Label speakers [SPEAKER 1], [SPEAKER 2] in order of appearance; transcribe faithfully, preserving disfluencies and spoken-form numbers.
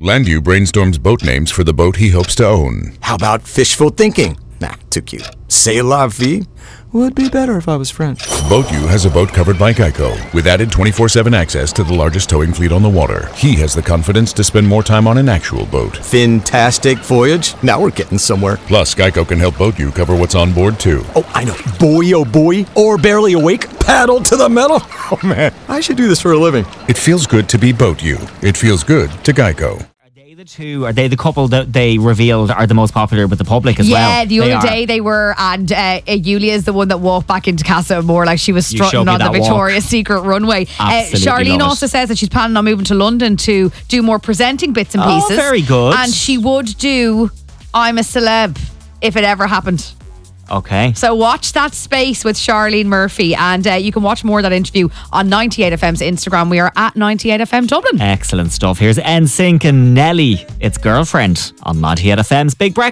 [SPEAKER 1] Landau brainstorms boat names for the boat he hopes to own.
[SPEAKER 2] How about fishful thinking? Nah, too cute. C'est la vie? Would be better if I was French.
[SPEAKER 1] BoatU has a boat covered by Geico, with added twenty-four seven access to the largest towing fleet on the water. He has the confidence to spend more time on an actual boat.
[SPEAKER 2] Fantastic voyage. Now we're getting somewhere.
[SPEAKER 1] Plus, Geico can help BoatU cover what's on board, too.
[SPEAKER 2] Oh, I know. Boy, oh boy. Or barely awake. Paddle to the metal. Oh, man. I should do this for a living.
[SPEAKER 1] It feels good to be BoatU. It feels good to Geico.
[SPEAKER 3] The two, are they the couple that they revealed are the most popular with the public as
[SPEAKER 4] yeah,
[SPEAKER 3] well?
[SPEAKER 4] Yeah, the
[SPEAKER 3] they
[SPEAKER 4] other
[SPEAKER 3] are.
[SPEAKER 4] day they were, and uh, Yulia is the one that walked back into Casa Amor like she was
[SPEAKER 3] You showed
[SPEAKER 4] strutting
[SPEAKER 3] me
[SPEAKER 4] on the
[SPEAKER 3] that
[SPEAKER 4] Victoria's
[SPEAKER 3] walk.
[SPEAKER 4] Secret runway. Uh,
[SPEAKER 3] Absolutely
[SPEAKER 4] Charlene
[SPEAKER 3] love
[SPEAKER 4] also
[SPEAKER 3] it.
[SPEAKER 4] says that she's planning on moving to London to do more presenting bits and
[SPEAKER 3] Oh,
[SPEAKER 4] pieces.
[SPEAKER 3] very good.
[SPEAKER 4] And she would do I'm a Celeb if it ever happened.
[SPEAKER 3] Okay.
[SPEAKER 4] So watch that space with Charlene Murphy, and uh, you can watch more of that interview on ninety-eight F M's Instagram. We are at ninety-eight F M Dublin.
[SPEAKER 3] Excellent stuff. Here's N Sync and Nelly. It's Girlfriend on ninety-eight F M's Big Breakfast.